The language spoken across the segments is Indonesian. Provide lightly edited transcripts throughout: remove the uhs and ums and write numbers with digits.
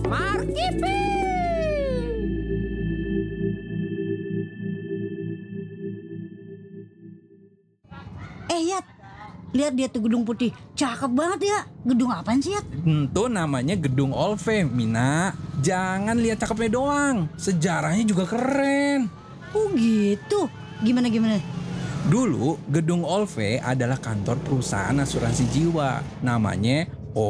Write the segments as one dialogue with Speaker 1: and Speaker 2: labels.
Speaker 1: Markipi.
Speaker 2: Yat, lihat dia tuh gedung putih, cakep banget ya. Gedung apaan sih, Yat?
Speaker 3: Itu namanya Gedung Olve, Mina. Jangan lihat cakepnya doang, sejarahnya juga keren.
Speaker 2: Oh gitu, gimana?
Speaker 3: Dulu Gedung Olve adalah kantor perusahaan asuransi jiwa. Namanya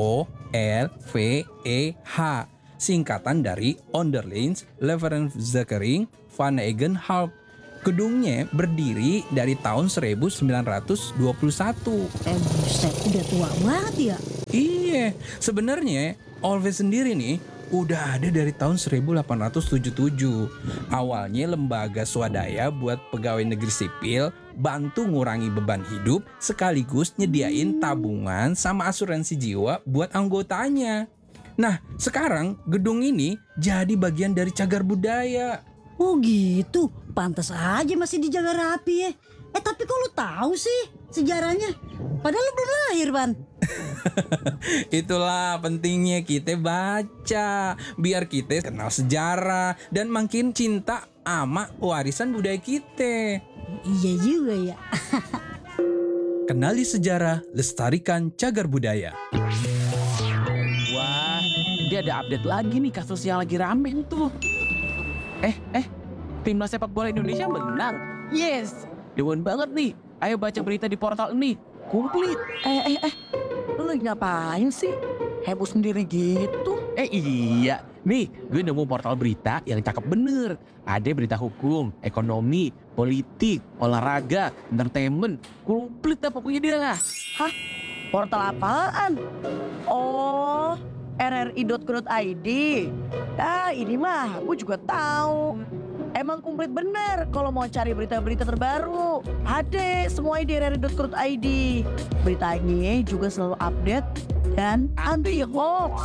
Speaker 3: OLVEH, singkatan dari Onderlings Levensverzekering van Egenhaupt. Gedungnya berdiri dari tahun 1921.
Speaker 2: Buset, udah tua banget ya.
Speaker 3: Iya, sebenarnya Olve sendiri nih udah ada dari tahun 1877. Awalnya lembaga swadaya buat pegawai negeri sipil, bantu ngurangi beban hidup, sekaligus nyediain tabungan sama asuransi jiwa buat anggotanya. Nah, sekarang gedung ini jadi bagian dari cagar budaya.
Speaker 2: Oh gitu, pantas aja masih dijaga rapi ya. Tapi kok lu tahu sih sejarahnya? Padahal lu belum lahir, Ban.
Speaker 3: Itulah pentingnya kita baca, biar kita kenal sejarah dan makin cinta sama warisan budaya kita.
Speaker 2: Iya juga ya.
Speaker 3: Kenali sejarah, lestarikan cagar budaya.
Speaker 1: Wah, dia ada update lagi nih kasus yang lagi rame tuh. Timnas sepak bola Indonesia menang. Yes, dewan banget nih. Ayo baca berita di portal ini. Komplit.
Speaker 4: Lu ngapain sih? Heboh sendiri gitu?
Speaker 1: Iya, nih gue nemu portal berita yang cakep bener. Ada berita hukum, ekonomi, politik, olahraga, entertainment. Komplit dah pokoknya dia lah.
Speaker 4: Hah? Portal apaan? Oh, rri.co.id. Ini mah gue juga tahu. Emang komplit bener kalau mau cari berita-berita terbaru. Ada semua di rri.co.id. Beritanya juga selalu update dan anti hoax.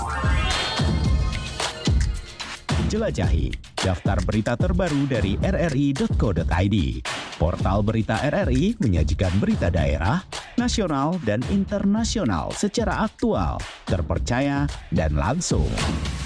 Speaker 5: Jelajahi daftar berita terbaru dari rri.co.id. Portal berita RRI menyajikan berita daerah, nasional, dan internasional secara aktual, terpercaya, dan langsung.